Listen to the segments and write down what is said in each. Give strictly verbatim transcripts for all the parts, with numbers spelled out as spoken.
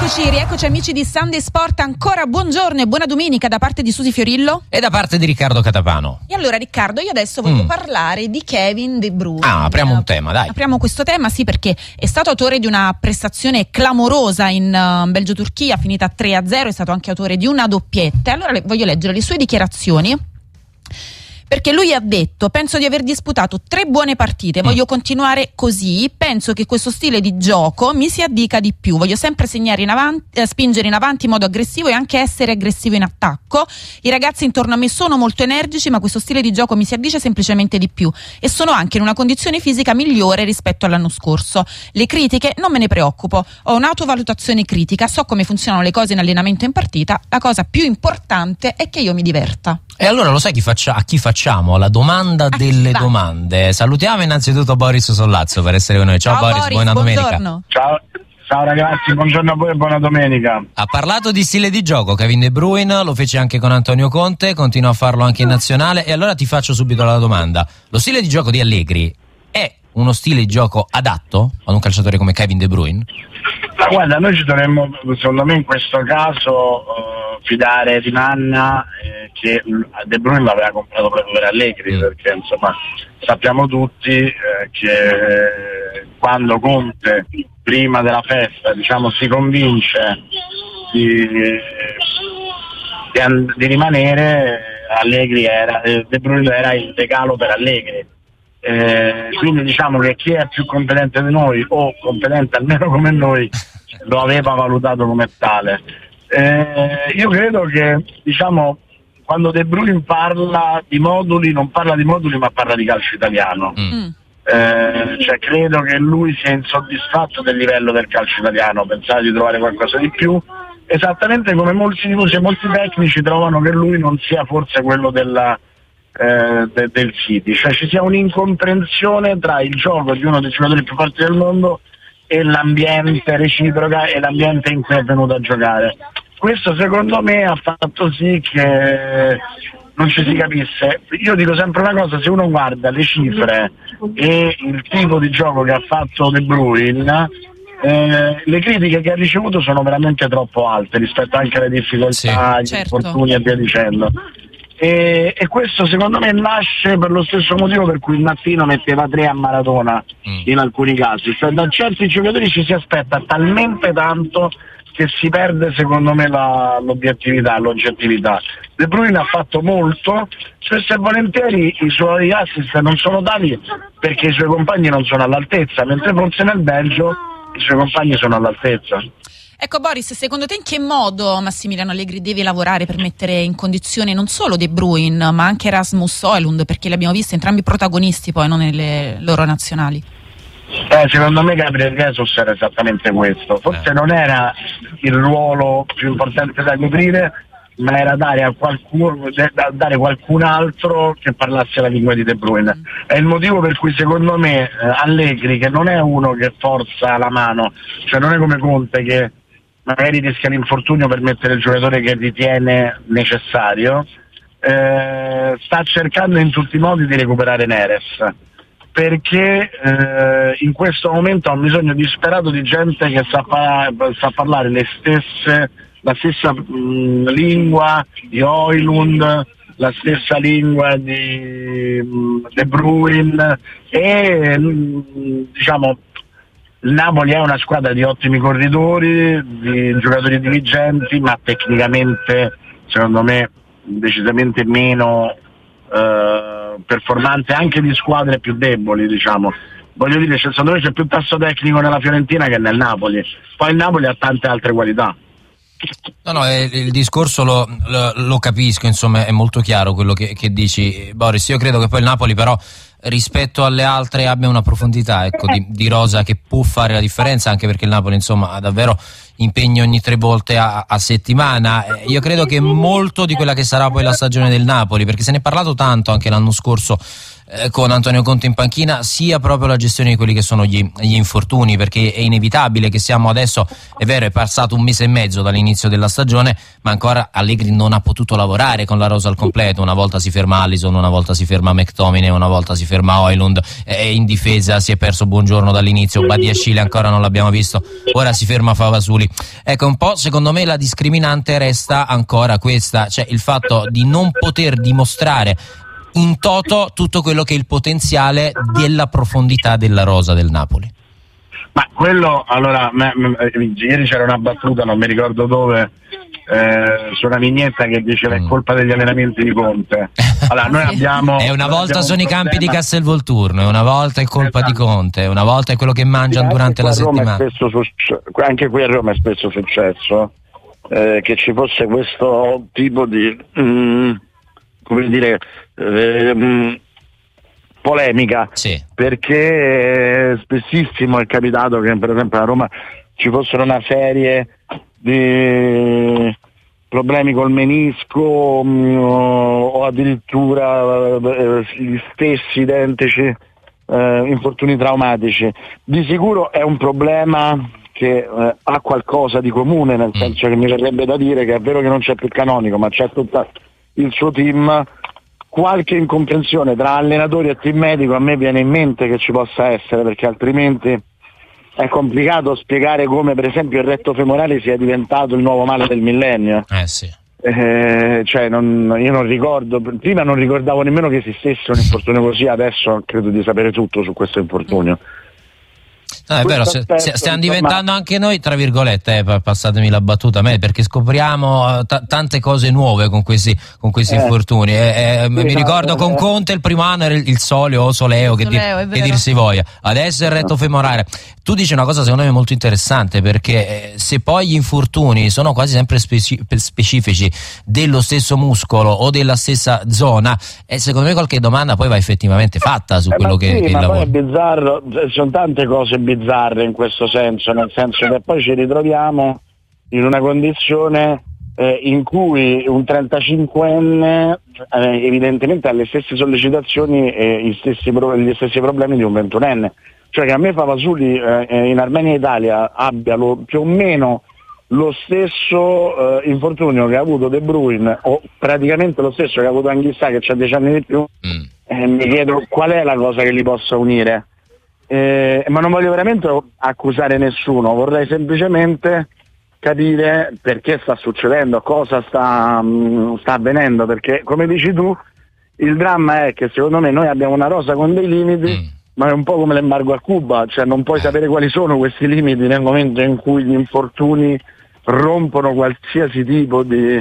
Rieccoci, rieccoci amici di Sunday Sport, ancora buongiorno e buona domenica da parte di Susi Fiorillo e da parte di Riccardo Catapano. E allora Riccardo, io adesso voglio mm. parlare di Kevin De Bruyne. Ah, apriamo un tema, dai. Apriamo questo tema, sì, perché è stato autore di una prestazione clamorosa in uh, Belgio-Turchia, finita tre a zero, è stato anche autore di una doppietta. Allora le, voglio leggere le sue dichiarazioni, perché lui ha detto: penso di aver disputato tre buone partite, voglio mm. continuare così, penso che questo stile di gioco mi si addica di più, voglio sempre segnare in avanti, eh, spingere in avanti in modo aggressivo e anche essere aggressivo in attacco. I ragazzi intorno a me sono molto energici, ma questo stile di gioco mi si addice semplicemente di più e sono anche in una condizione fisica migliore rispetto all'anno scorso. Le critiche non me ne preoccupo, ho un'autovalutazione critica, so come funzionano le cose in allenamento e in partita, la cosa più importante è che io mi diverta. E allora lo sai chi faccia, a chi facciamo? La domanda a delle domande. Salutiamo innanzitutto Boris Sollazzo per essere con noi. Ciao, Ciao Boris, Boris, buona buongiorno. domenica. Ciao. Ciao ragazzi, buongiorno a voi e buona domenica. Ha parlato di stile di gioco Kevin De Bruyne, lo fece anche con Antonio Conte, continua a farlo anche in nazionale, e allora ti faccio subito la domanda: lo stile di gioco di Allegri è uno stile di gioco adatto ad un calciatore come Kevin De Bruyne? Ma guarda, noi ci dovremmo, secondo me in questo caso, uh, fidare di Nanna, eh, che De Bruyne l'aveva comprato proprio per Allegri, mm. perché insomma sappiamo tutti eh, che quando Conte prima della festa, diciamo, si convince di, di, and- di rimanere, Allegri era, De Bruyne era il regalo per Allegri. Eh, quindi diciamo che chi è più competente di noi, o competente almeno come noi, lo aveva valutato come tale. Eh, io credo che, diciamo, quando De Bruyne parla di moduli, non parla di moduli ma parla di calcio italiano. Mm. Eh, cioè credo che lui sia insoddisfatto del livello del calcio italiano, pensava di trovare qualcosa di più, esattamente come molti tifosi e molti tecnici trovano che lui non sia forse quello della Eh, de, del City, cioè ci sia un'incomprensione tra il gioco di uno dei giocatori più forti del mondo e l'ambiente reciproca e l'ambiente in cui è venuto a giocare. Questo secondo me ha fatto sì che non ci si capisse. Io dico sempre una cosa: se uno guarda le cifre e il tipo di gioco che ha fatto De Bruyne, eh, le critiche che ha ricevuto sono veramente troppo alte rispetto anche alle difficoltà, sì, agli certo. infortuni e via dicendo. E, e questo secondo me nasce per lo stesso motivo per cui il Mattino metteva tre a Maradona mm. in alcuni casi, cioè da certi giocatori ci si aspetta talmente tanto che si perde secondo me la, l'obiettività, l'oggettività. De Bruyne ha fatto molto, spesso e volentieri i suoi assist non sono dati perché i suoi compagni non sono all'altezza, mentre forse nel Belgio i suoi compagni sono all'altezza. Ecco Boris, secondo te in che modo Massimiliano Allegri deve lavorare per mettere in condizione non solo De Bruyne ma anche Rasmus Højlund, perché li abbiamo visti entrambi protagonisti poi non nelle loro nazionali? Eh, secondo me Gabriel Jesus era esattamente questo, forse eh. non era il ruolo più importante da coprire, ma era dare a qualcuno, dare qualcun altro che parlasse la lingua di De Bruyne. Mm. È il motivo per cui secondo me eh, Allegri, che non è uno che forza la mano, cioè non è come Conte che magari rischia l'infortunio per mettere il giocatore che ritiene necessario, eh, sta cercando in tutti i modi di recuperare Neres, perché eh, in questo momento ha un bisogno disperato di gente che sa, pa- sa parlare le stesse, la stessa mh, lingua di Højlund, la stessa lingua di mh, De Bruyne, e mh, diciamo il Napoli è una squadra di ottimi corridori, di giocatori diligenti, ma tecnicamente secondo me decisamente meno eh, performante anche di squadre più deboli, diciamo. Voglio dire, secondo me c'è più tasso tecnico nella Fiorentina che nel Napoli, poi il Napoli ha tante altre qualità. No, no, eh, il discorso lo, lo, lo capisco, insomma è molto chiaro quello che, che dici Boris. Io credo che poi il Napoli però rispetto alle altre abbia una profondità, ecco, di, di rosa che può fare la differenza, anche perché il Napoli insomma ha davvero impegni ogni tre volte a, a settimana. Io credo che molto di quella che sarà poi la stagione del Napoli, perché se ne è parlato tanto anche l'anno scorso eh, con Antonio Conte in panchina, sia proprio la gestione di quelli che sono gli, gli infortuni, perché è inevitabile che siamo adesso, è vero, è passato un mese e mezzo dall'inizio della stagione, ma ancora Allegri non ha potuto lavorare con la rosa al completo. Una volta si ferma Alisson, una volta si ferma McTominay, una volta si ferma Højlund, e in difesa si è perso Buongiorno dall'inizio, Badiashile ancora non l'abbiamo visto, ora si ferma Favasuli. Ecco, un po' secondo me la discriminante resta ancora questa, cioè il fatto di non poter dimostrare in toto tutto quello che è il potenziale della profondità della rosa del Napoli. Ma quello, allora, me, me, ieri c'era una battuta, non mi ricordo dove, eh, su una vignetta che diceva mm. è colpa degli allenamenti di Conte. Allora, noi abbiamo... E una volta sono un i campi problema. di Castelvolturno, e una volta è colpa esatto. di Conte, una volta è quello che mangiano sì, durante la settimana. Succe- anche qui a Roma è spesso successo eh, che ci fosse questo tipo di... Mm, come dire... Eh, mm, polemica, sì. perché spessissimo è capitato che per esempio a Roma ci fossero una serie di problemi col menisco mh, o addirittura eh, gli stessi identici eh, infortuni traumatici. Di sicuro è un problema che eh, ha qualcosa di comune, nel mm. senso che mi verrebbe da dire che è vero che non c'è più Canonico, ma c'è tutto il suo team. Qualche incomprensione tra allenatori e team medico a me viene in mente che ci possa essere, perché altrimenti è complicato spiegare come per esempio il retto femorale sia diventato il nuovo male del millennio. Eh sì. Eh, cioè non, io non ricordo, prima non ricordavo nemmeno che esistesse un infortunio così, adesso credo di sapere tutto su questo infortunio. No, è vero, se, se, stiamo diventando anche noi, tra virgolette, eh, passatemi la battuta, me, perché scopriamo t- tante cose nuove con questi, con questi eh. infortuni. Eh, eh, sì, mi ricordo no, con eh. Conte il primo anno era il, il solio o soleo, che, soleo dir, che dir si voglia, adesso è il retto femorale. Tu dici una cosa secondo me molto interessante, perché eh, se poi gli infortuni sono quasi sempre speci- specifici dello stesso muscolo o della stessa zona, eh, secondo me qualche domanda poi va effettivamente fatta su eh, quello che, sì, che ma lavora. Poi è bizzarro, ci sono tante cose bizzarre in questo senso, nel senso che poi ci ritroviamo in una condizione eh, in cui un trentacinquenne eh, evidentemente ha le stesse sollecitazioni e gli stessi, pro- gli stessi problemi di un ventunenne. Cioè che a me Favasuli eh, in Armenia e Italia abbia lo, più o meno lo stesso eh, infortunio che ha avuto De Bruyne, o praticamente lo stesso che ha avuto Anghissà, che c'ha dieci anni di più, mm. eh, mi chiedo qual è la cosa che li possa unire. Eh, ma non voglio veramente accusare nessuno, vorrei semplicemente capire perché sta succedendo, cosa sta, mh, sta avvenendo, perché come dici tu il dramma è che secondo me noi abbiamo una rosa con dei limiti, mm. ma è un po' come l'embargo a Cuba, cioè non puoi sapere quali sono questi limiti nel momento in cui gli infortuni rompono qualsiasi tipo di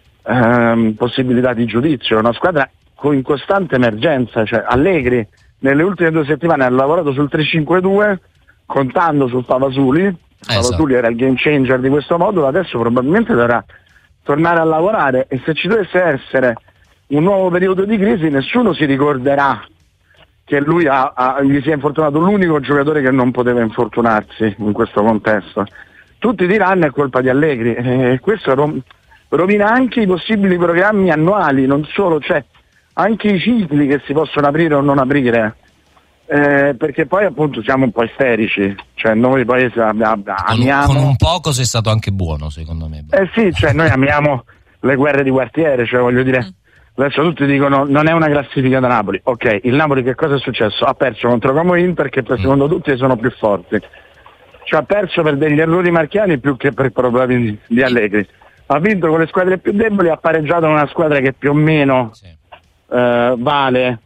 ehm, possibilità di giudizio. È una squadra in costante emergenza, cioè Allegri nelle ultime due settimane ha lavorato sul tre cinque due contando su Favasuli. Esatto. Favasuli era il game changer di questo modulo, adesso probabilmente dovrà tornare a lavorare, e se ci dovesse essere un nuovo periodo di crisi nessuno si ricorderà che lui ha, ha, gli si è infortunato l'unico giocatore che non poteva infortunarsi in questo contesto. Tutti diranno è colpa di Allegri, e questo rom- rovina anche i possibili programmi annuali, non solo, cioè anche i cicli che si possono aprire o non aprire, eh, perché poi appunto siamo un po' isterici, cioè noi poi amiamo... Con, con un poco sei stato anche buono secondo me. Eh sì, cioè noi amiamo le guerre di quartiere, cioè voglio dire, adesso tutti dicono non è una classifica da Napoli, ok, il Napoli che cosa è successo? Ha perso contro Como Inter che per secondo tutti sono più forti, cioè ha perso per degli errori marchiani più che per problemi di, di Allegri, ha vinto con le squadre più deboli, ha pareggiato con una squadra che più o meno sì. eh, vale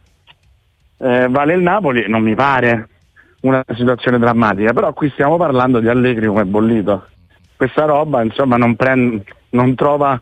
eh, vale il Napoli, non mi pare una situazione drammatica, però qui stiamo parlando di Allegri come bollito, questa roba insomma non, prende, non trova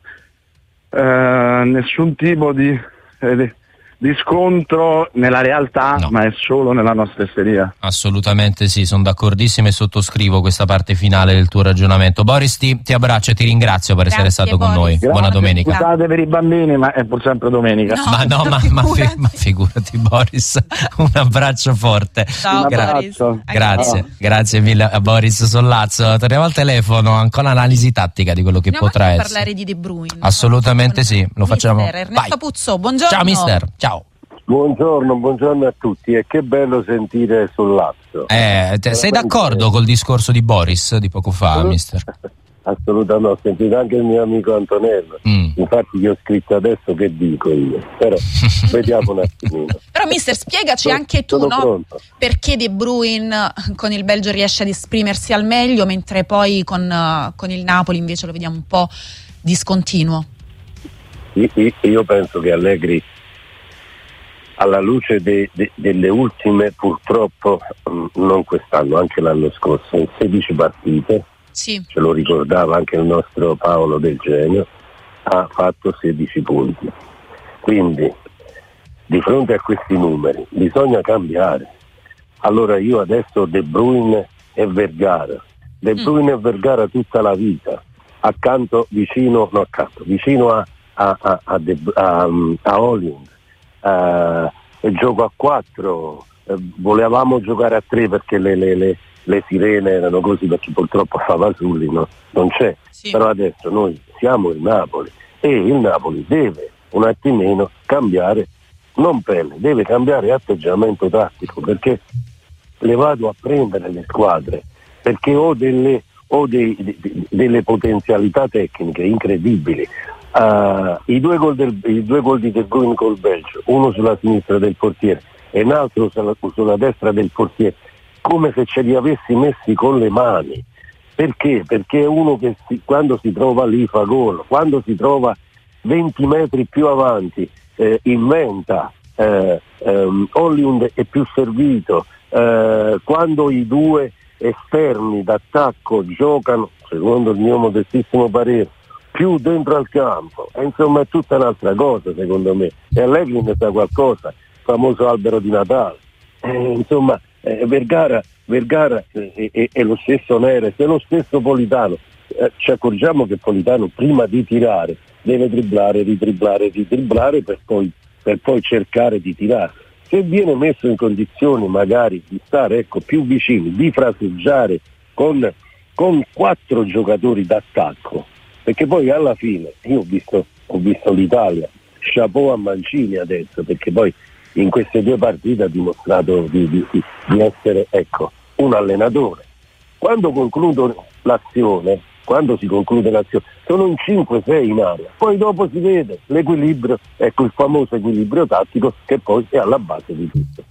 eh, nessun tipo di, eh, di scontro nella realtà, no. ma è solo nella nostra isteria. Assolutamente sì, sono d'accordissimo e sottoscrivo questa parte finale del tuo ragionamento. Boris, ti, ti abbraccio e ti ringrazio per Grazie, essere stato Boris. con noi. Grazie, buona domenica. Scusate per i bambini, ma è pur sempre domenica. No, ma no, ma, ma, fi, ma figurati Boris, un abbraccio forte. Ciao Gra- Boris. Grazie, Ciao. grazie mille a Boris Sollazzo. Torniamo al telefono, ancora analisi tattica di quello che Andiamo potrà essere. parlare di De Bruyne. Assolutamente sì, lo facciamo. Mister Ernesto Vai. Puzzo, buongiorno. Ciao mister, ciao. Buongiorno, buongiorno a tutti e che bello sentire sul Lazio. Eh, te, sei d'accordo col discorso di Boris di poco fa, Assolut- mister? Assolutamente, ho sentito anche il mio amico Antonello, mm. infatti gli ho scritto adesso che dico io, però vediamo un attimino. Però mister, spiegaci sono, anche tu, no? Pronto. Perché De Bruyne con il Belgio riesce ad esprimersi al meglio, mentre poi con, uh, con il Napoli invece lo vediamo un po' discontinuo. Io, io penso che Allegri, alla luce de, de, delle ultime, purtroppo non quest'anno, anche l'anno scorso, in sedici partite, sì. ce lo ricordava anche il nostro Paolo Del Genio, ha fatto sedici punti. Quindi di fronte a questi numeri bisogna cambiare. Allora io adesso De Bruyne e Vergara, De Bruyne mm. e Vergara tutta la vita, accanto, vicino, no accanto, vicino a a, a, a, De, a, a Holland. Uh, gioco a quattro, uh, volevamo giocare a tre perché le, le, le, le sirene erano così, perché purtroppo a Fasulli no, non c'è, sì. Però adesso noi siamo il Napoli e il Napoli deve un attimino cambiare, non pelle, deve cambiare atteggiamento tattico, perché le vado a prendere le squadre perché ho delle, ho dei, de, de, delle potenzialità tecniche incredibili. Uh, i due gol del, i due gol di De Bruyne col Belgio, uno sulla sinistra del portiere e un altro sulla, sulla destra del portiere, come se ce li avessi messi con le mani. Perché? Perché è uno che si, quando si trova lì fa gol, quando si trova venti metri più avanti eh, inventa, eh, ehm, Hollywood è più servito, eh, quando i due esterni d'attacco giocano, secondo il mio modestissimo parere, più dentro al campo, e insomma è tutta un'altra cosa secondo me. E Allegri ne sa qualcosa, il famoso albero di Natale, eh, insomma eh, Vergara, Vergara eh, eh, è lo stesso Neres, è lo stesso Politano, eh, ci accorgiamo che Politano prima di tirare deve dribblare, ridribblare, ridribblare per poi, per poi cercare di tirare. Se viene messo in condizioni magari di stare ecco, più vicini, di fraseggiare con, con quattro giocatori d'attacco, perché poi alla fine io ho visto, ho visto l'Italia, chapeau a Mancini adesso, perché poi in queste due partite ha dimostrato di, di, di essere ecco, un allenatore. Quando concludo l'azione, quando si conclude l'azione, sono in cinque sei in area, poi dopo si vede l'equilibrio, ecco il famoso equilibrio tattico che poi è alla base di tutto.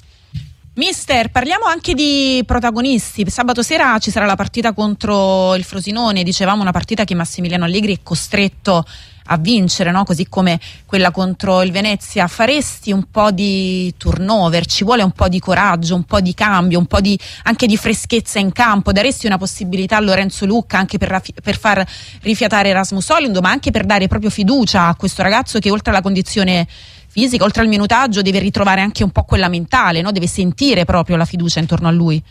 Mister, parliamo anche di protagonisti. Sabato sera ci sarà la partita contro il Frosinone, dicevamo una partita che Massimiliano Allegri è costretto a vincere, no? Così come quella contro il Venezia. Faresti un po' di turnover, ci vuole un po' di coraggio, un po' di cambio, un po' di anche di freschezza in campo. Daresti una possibilità a Lorenzo Lucca anche per, rafi- per far rifiatare Rasmus Højlund, ma anche per dare proprio fiducia a questo ragazzo che oltre alla condizione fisica, oltre al minutaggio, deve ritrovare anche un po' quella mentale, no? Deve sentire proprio la fiducia intorno a lui.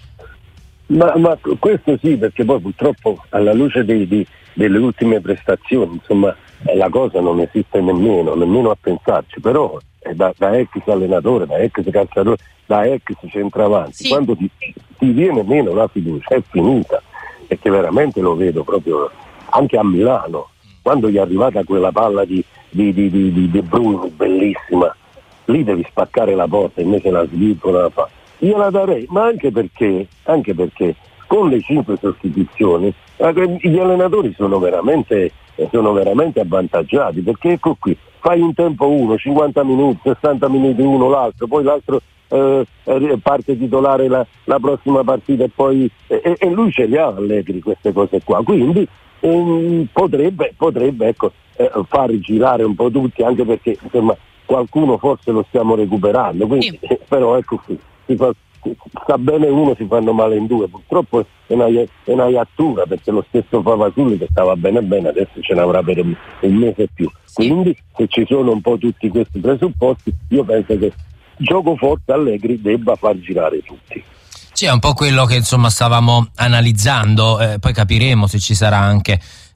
Ma, ma questo sì, perché poi purtroppo alla luce dei, dei, delle ultime prestazioni, insomma, la cosa non esiste nemmeno, nemmeno a pensarci, però è da, da ex allenatore, da ex calciatore, da ex centravanti, sì. Quando ti, ti viene meno la fiducia è finita, perché veramente lo vedo proprio anche a Milano, quando gli è arrivata quella palla di di, di, di, di De Bruyne bellissima, lì devi spaccare la porta, invece la sviluppo la fa. Io la darei, ma anche perché anche perché con le cinque sostituzioni gli allenatori sono veramente sono veramente avvantaggiati, perché ecco qui fai un tempo uno, cinquanta minuti, sessanta minuti uno l'altro, poi l'altro eh, parte titolare la, la prossima partita e poi e, e lui ce li ha Allegri queste cose qua, quindi um, potrebbe potrebbe ecco eh, far girare un po' tutti, anche perché insomma qualcuno forse lo stiamo recuperando, quindi, sì. Però ecco qui si fa, sta bene uno, si fanno male in due, purtroppo è una, è una iattura, perché lo stesso Fasulli che stava bene bene adesso ce n'avrà per un, un mese più, sì. Quindi se ci sono un po' tutti questi presupposti io penso che gioco forte Allegri debba far girare tutti. Sì, è un po' quello che insomma stavamo analizzando, eh, poi capiremo se ci sarà anche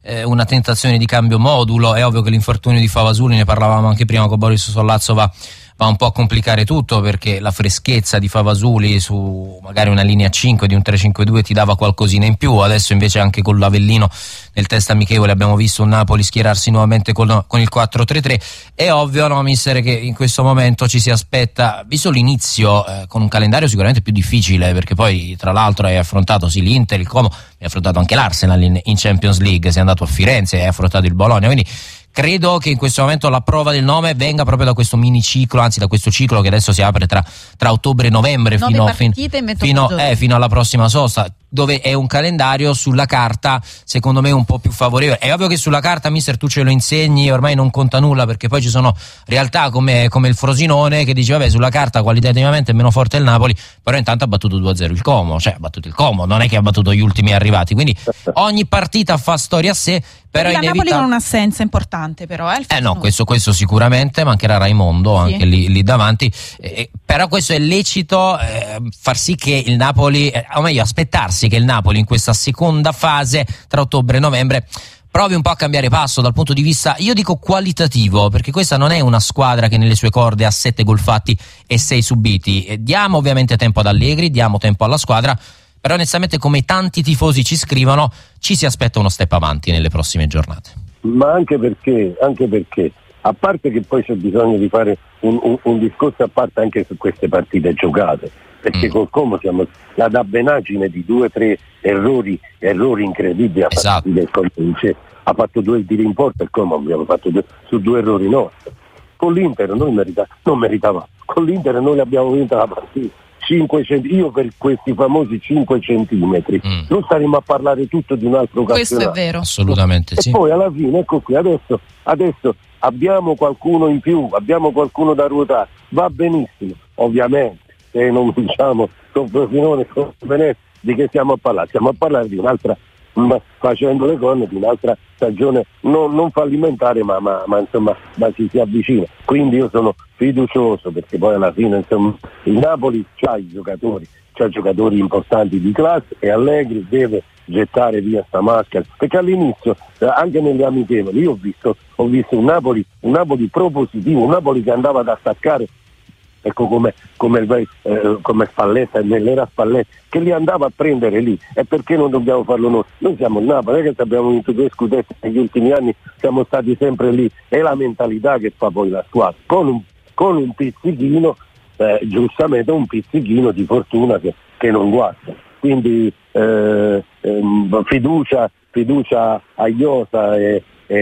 eh, una tentazione di cambio modulo. È ovvio che l'infortunio di Favasuli, ne parlavamo anche prima con Boris Sollazzo, va va un po' a complicare tutto, perché la freschezza di Favasuli su magari una linea cinque di un tre cinque due ti dava qualcosina in più. Adesso invece anche con l'Avellino nel test amichevole abbiamo visto un Napoli schierarsi nuovamente con, con il quattro tre tre. È ovvio, no, mister, che in questo momento ci si aspetta, visto l'inizio, eh, con un calendario sicuramente più difficile, perché poi tra l'altro hai affrontato sì l'Inter, il Como, hai affrontato anche l'Arsenal in, in Champions League, sei andato a Firenze e hai affrontato il Bologna, quindi credo che in questo momento la prova del nome venga proprio da questo mini ciclo, anzi da questo ciclo che adesso si apre tra, tra ottobre e novembre fino, fin, fino, eh, fino alla prossima sosta, dove è un calendario sulla carta secondo me un po' più favorevole. È ovvio che sulla carta, mister, tu ce lo insegni, ormai non conta nulla, perché poi ci sono realtà come, come il Frosinone che dice vabbè, sulla carta qualitativamente è meno forte il Napoli, però intanto ha battuto due a zero il Como, cioè ha battuto il Como, non è che ha battuto gli ultimi arrivati, quindi ogni partita fa storia a sé. Però il inevitab- Napoli con un'assenza importante, però eh, eh no, questo, questo sicuramente, mancherà Raimondo anche sì. lì, lì davanti, eh, però questo è lecito, eh, far sì che il Napoli, eh, o meglio aspettarsi che il Napoli in questa seconda fase tra ottobre e novembre provi un po' a cambiare passo dal punto di vista, io dico qualitativo, perché questa non è una squadra che nelle sue corde ha sette gol fatti e sei subiti. Eh, diamo ovviamente tempo ad Allegri, diamo tempo alla squadra, però onestamente, come tanti tifosi ci scrivono, ci si aspetta uno step avanti nelle prossime giornate. Ma anche perché, anche perché a parte che poi c'è bisogno di fare un, un, un discorso a parte anche su queste partite giocate, perché mm. col Como siamo la dabbenaggine di due o tre errori errori incredibili. Esatto. Del Conte, ha fatto due tiri in porta, il Como abbiamo fatto due, su due errori nostri. Con l'Inter noi merita, non meritava, con l'Inter noi abbiamo vinto la partita. cinque centi- io per questi famosi cinque centimetri mm. non staremo a parlare tutto di un altro campionato. Questo è vero, assolutamente e sì. Poi alla fine, ecco qui, adesso, adesso abbiamo qualcuno in più, abbiamo qualcuno da ruotare, va benissimo, ovviamente, se non diciamo con Frosinone, con Venezia, di che stiamo a parlare? Stiamo a parlare di un'altra, ma, facendo le corna, di un'altra stagione non, non fallimentare, ma, ma, ma insomma ma si, si avvicina. Quindi io sono fiducioso, perché poi alla fine insomma il Napoli c'ha i giocatori, c'ha giocatori importanti di classe, e Allegri deve gettare via sta maschera, perché all'inizio eh, anche nelle amichevoli io ho visto, ho visto un Napoli, un Napoli propositivo, un Napoli che andava ad attaccare, ecco come, come, eh, come Spalletta, nell'era Spalletta, che li andava a prendere lì. E perché non dobbiamo farlo noi? Noi siamo il Napoli, non è che abbiamo vinto due scudetti negli ultimi anni, siamo stati sempre lì, è la mentalità che fa poi la squadra, con un, con un pizzichino, eh, giustamente un pizzichino di fortuna che, che non guasta. Quindi eh, ehm, fiducia, fiducia a Iosa e,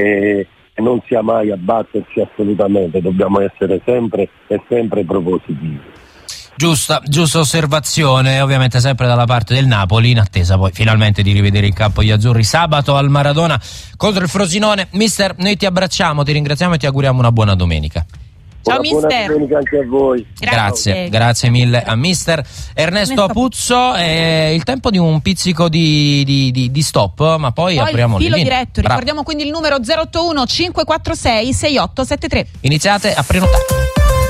e non sia mai a batterci assolutamente, dobbiamo essere sempre e sempre propositivi. Giusta, giusta osservazione, ovviamente sempre dalla parte del Napoli, in attesa poi finalmente di rivedere in campo gli azzurri sabato al Maradona contro il Frosinone. Mister, noi ti abbracciamo, ti ringraziamo e ti auguriamo una buona domenica. Ciao Una buona mister. domenica anche a voi. Grazie, Grazie, grazie mille a mister Ernesto Apuzzo. È il tempo di un pizzico di, di, di, di stop, ma poi, poi apriamo il filo le linee. diretto. Bravo. Ricordiamo quindi il numero zero otto uno cinque quattro sei sei otto sette tre. Iniziate a prenotare.